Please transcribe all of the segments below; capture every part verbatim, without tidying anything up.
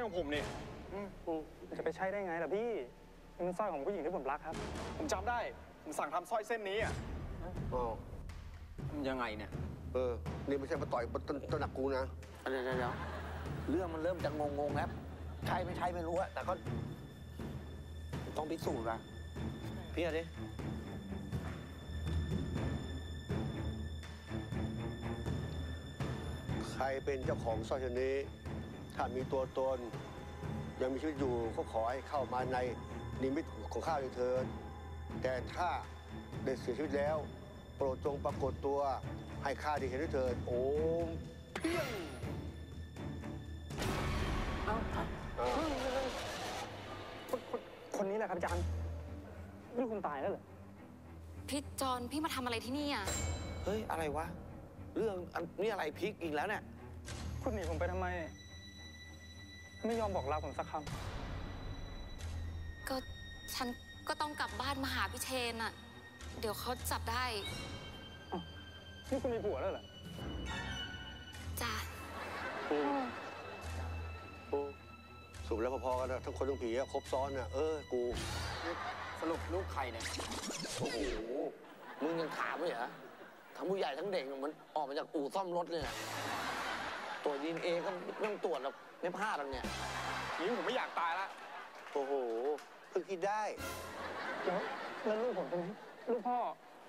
ของผมนี่จะไปใช้ได้ไงล่ะพี่มันสร้อยของผู้หญิงที่ผมรักครับผมจำได้ผมสั่งทำสร้อยเส้นนี้อ่ะอ๋อยังไงเนี่ยเออนี่ไม่ใช่มาต่อยต้นต้นหนักกูนะเดี๋ยวเดี๋ยวเรื่องมันเริ่มจะงงๆแล้วใช่ไม่ใช่ไม่รู้อะแต่ก็ต้องพิสูจน์นะพี่อะดิใครเป็นเจ้าของสร้อยเส้นนี้ถ้ามีตัวตนยังมีชีวิตอยู่ก็ขอให้เข้ามาในนิมิตของข้าด้วยเถิดแต่ถ้าได้เสียชีวิตแล้วโปรดจงปรากฏตัวให้ข้าได้เห็นด้วยเถิดโอมเพียงเอ้าคนคนนี้แหละครับอาจารย์นี่คุณตายแล้วเหรอพี่จอนพี่มาทำอะไรที่นี่อ่ะเฮ้ยอะไรวะเรื่องนี่อะไรพลิกอีกแล้วเนี่ยคุณหนีผมไปทำไมไม่ยอมบอกลาผมสักคำก็ฉันก็ต้องกลับบ้านมาหาพี่เชนอ่ะเดี๋ยวเขาจับได้นี่คุณมีผัวแล้วเหรอจ้ะโอ้โอ้สุดแล้วพอๆกันนะทั้งคนทั้งผีอะครบซ้อนอะเออกูสรุปลูกใครเนี่ยโอ้โหมึงยังถามเลยเหรอทั้งผู้ใหญ่ทั้งเด็กมันออกมาจากอู่ซ่อมรถเลยนะตรวจดีเอ็นเอก็ต้องตรวจแล้วไม่พลาดแล้วเนี่ยนี่ผมไม่อยากตายละโอ้โหเพิ่งคิดได้แล้วแล้วลูกผมเป็นไงลูกพ่อ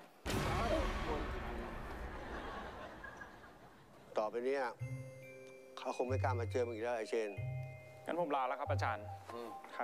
ต่อไปนี้เขาคงไม่กล้ามาเจอมึงอีกแล้วไอเชนงั้นผมลาแล้วครับอาจารย์ครับ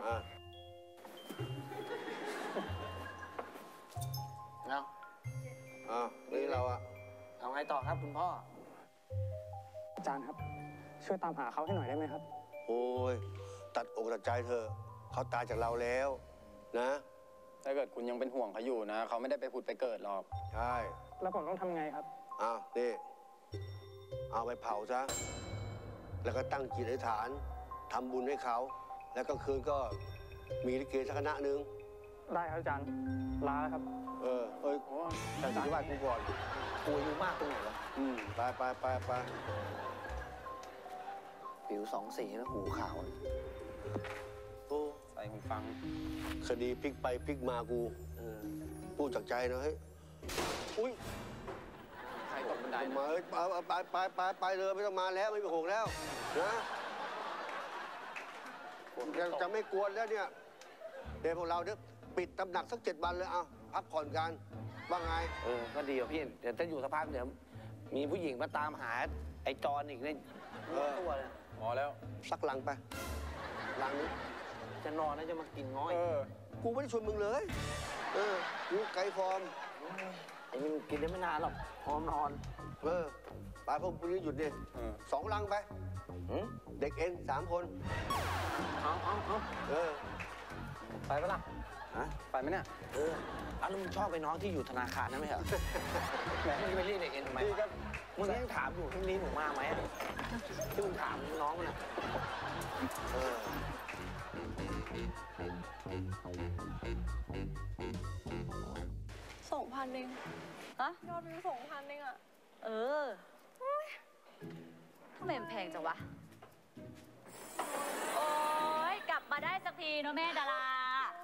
เอาอ้าวนี่เราอะเอาไงต่อครับคุณพ่ออาจารย์ครับช่วยตามหาเขาให้หน่อยได้ไหมครับโอ้ยตัดอกตัดใจเธอเขาตายจากเราแล้วนะถ้าเกิดคุณยังเป็นห่วงเขาอยู่นะเขาไม่ได้ไปผุดไปเกิดหรอกใช่แล้วผมต้องทำไงครับอ้าวนี่เอาไปเผาซะแล้วก็ตั้งจิตอธิษฐานทำบุญให้เขาแล้วก็คืนก็มีลิเกสักคณะหนึ่งได้ครับอาจารย์ลาครับเออเอ้ยแต่อาจารย์ไหว้กูก่อนกูอายุมากตรงไหนวะอืมไปไปไปไปผิวสองสีแล้วหูขาวโอ้ใส่หูฟังคดีพลิกไปพลิกมากูพูดจากใจนะเฮ้ยอุ้ยใครตกบันไดมาเฮ้ยไปไปไปไปเลยไม่ต้องมาแล้วไม่มีหงแล้วนะจะจะไม่กวนแล้วเนี่ยเดี๋ยวพวกเราเนี่ยปิดตำหนักสักเจ็ดวันเลยเอาพักผ่อนกันว่าไงเออก็ดีอ่ะพี่เดี๋ยวจะอยู่สักพักเดี๋ยวมีผู้หญิงมาตามหาไอ้จอนอีกเนี่ยตัวเลยพอแล้วสักหลังไปหลังนี้จะนอนแล้วจะมากินง้อยกูไม่ได้ชวนมึงเลยเออกูไกด์ฟอร์มไอ้นี่กินได้ไม่นานหรอกพร้อมนอนเออไปพวกพวกนี้หยุดเนี่ยสองลังไปเด็กเอ็นสามคนเอาเอาเอาเออไปปะล่ะฮะไปไหมเนี่ยเออเอาแล้วมึงชอบไปน้องที่อยู่ธนาคารนั่นไหมเหรอแหมมึงไปเรียกเด็กเอ็นทำไมมึงยังถามอยู่ที่นี้หนูมาไหมที่มึงถามน้องมันอ่ะเออสองพันเองฮะยอดวิวสองพันเองอะเออทำไมมันแพงจังวะโอ๊ยกลับมาได้สักทีเนาะแม่ดารา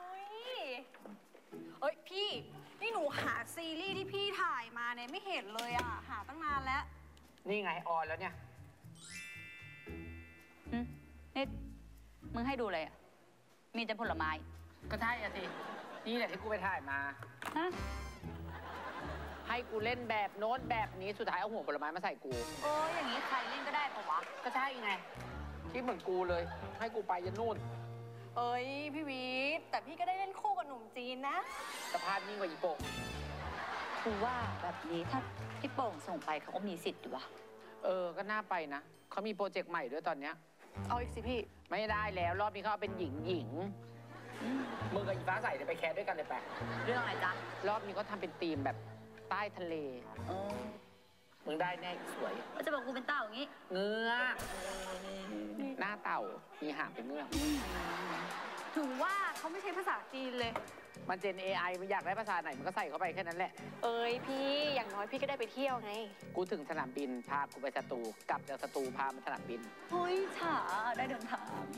เอ้ยพี่นี่หนูหาซีรีส์ที่พี่ถ่ายมาเนี่ยไม่เห็นเลยอะหาตั้งนานแล้วนี่ไงออนแล้วเนี่ยนี่มึงให้ดูเลยอ่ะมีแต่ผลไม้ก็ใช่อะสินี่แหละที่กูไปถ่ายมาฮะให้กูเล่นแบบโน้ตแบบนี้สุดท้ายเอาหัวผลไม้มาใส่กูโอ้ยอย่างนี้ใครเล่นก็ได้ปะวะก็ใช่ไงคิดเหมือนกูเลยให้กูไปยันนู่นเอ้ยพี่วีทแต่พี่ก็ได้เล่นคู่กับหนุ่มจีนนะสภาพยิ่งกว่าอีโป่งคือว่าแบบนี้ถ้าพี่โป่งส่งไปเขาก็มีสิทธิ์อยู่วะเออก็น่าไปนะเขามีโปรเจกต์ใหม่ด้วยตอนเนี้ยเอาอีกสิพี่ไม่ได้แล้วรอบนี้เขาเป็นหญิงหญิงมึงกับอีฟ้าใสเดี๋ยวไปแคสด้วยกันเลยแปะเรื่องอะไรจ๊ะรอบนี้เขาทำเป็นธีมแบบใต้ทะเลมึงได้แน่สวยก็จะบอกกูเป็นเต่าอย่างงี้เงือหน้าเต่ามีหางเป็นเงือกถึงว่าเขาไม่ใช่ภาษาจีนเลยมันเจน เอ ไอ มันอยากได้ภาษาไหนมันก็ใส่เข้าไปแค่นั้นแหละเอ้ยพี่อย่างน้อยพี่ก็ได้ไปเที่ยวไงกูถึงสนามบินพากูไปสตูกลับจากสตูพามาสนามบินเฮ้ยฉาได้เดินทาง